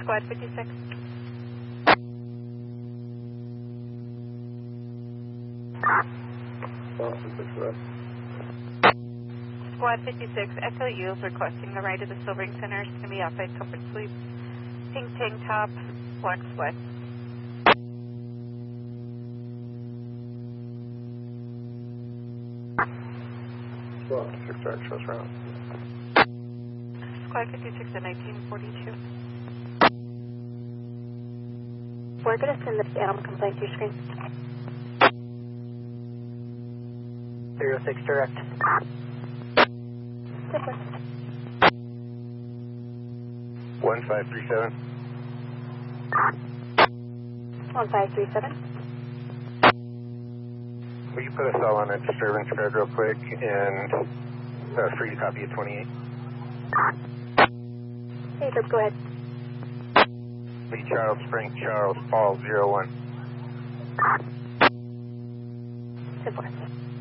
Squad 56. Squad 56, Echo U, requesting the right of the Silvering Center. It's going to be off at Comfort Suites. Pink tank top, black sweat. Shows route. Squad 56 at 1942. We're going to send the animal complaint to your screen. 06 direct. Different. 1537. 1537. Will you put us all on a disturbance card real quick and free to copy at 28? Hey, Herb, go ahead. Lee Charles Spring Charles Paul 01. 10-4.